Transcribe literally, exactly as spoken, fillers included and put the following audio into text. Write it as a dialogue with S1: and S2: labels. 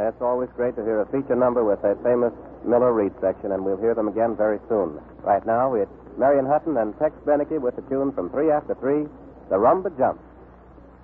S1: It's always great to hear a feature number with a famous Miller Reed section, and we'll hear them again very soon. Right now, it's Marion Hutton and Tex Beneke with the tune from Three After Three, The Rumba Jump.